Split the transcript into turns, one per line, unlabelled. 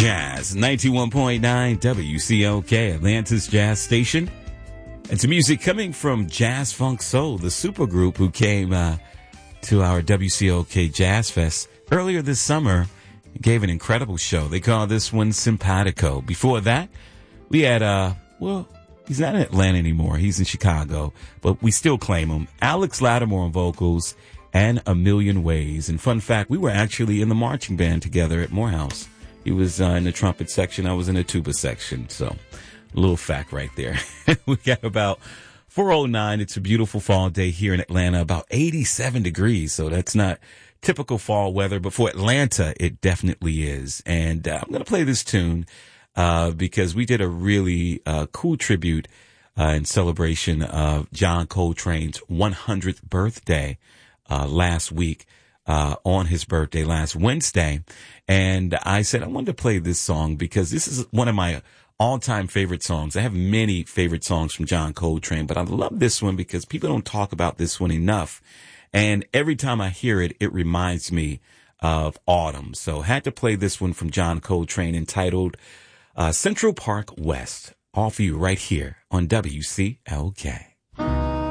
Jazz 91.9 WCOK, Atlanta's jazz station. And some music coming from Jazz Funk Soul, the supergroup who came to our WCOK Jazz Fest earlier this summer. Gave an incredible show. They call this one Simpatico. Before that, we had, he's not in Atlanta anymore. He's in Chicago, but we still claim him. Alex Lattimore on vocals and A Million Ways. And fun fact, we were actually in the marching band together at Morehouse. He was in the trumpet section. I was in the tuba section. So a little fact right there. We got about 4:09. It's a beautiful fall day here in Atlanta, about 87 degrees. So that's not typical fall weather, but for Atlanta, it definitely is. And I'm going to play this tune because we did a really cool tribute in celebration of John Coltrane's 100th birthday last week. On his birthday last Wednesday. And I said I wanted to play this song because this is one of my all-time favorite songs. I have many favorite songs from John Coltrane, but I love this one because people don't talk about this one enough. And every time I hear it, it reminds me of autumn. So had to play this one from John Coltrane entitled Central Park West. All for you right here on WCLK.